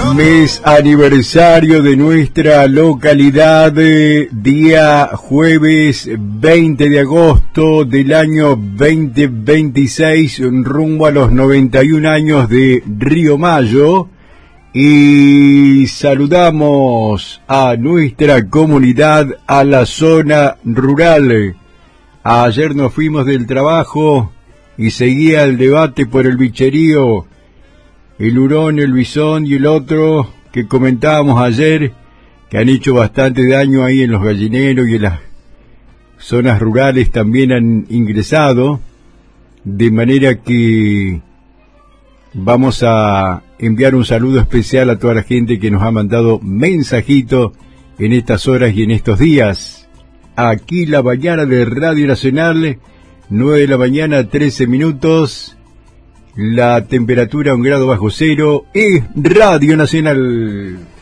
Mes aniversario de nuestra localidad, día jueves 20 de agosto del año 2026, rumbo a los 91 años de Río Mayo, y saludamos a nuestra comunidad, a la zona rural. Ayer nos fuimos del trabajo y seguía el debate por el bicherío, el hurón, el bisón y el otro que comentábamos ayer, que han hecho bastante daño ahí en los gallineros y en las zonas rurales también han ingresado, de manera que vamos a enviar un saludo especial a toda la gente que nos ha mandado mensajito en estas horas y en estos días. Aquí la mañana de Radio Nacional, 9 de la mañana, 13 minutos. La temperatura 1 grado bajo cero, es Radio Nacional.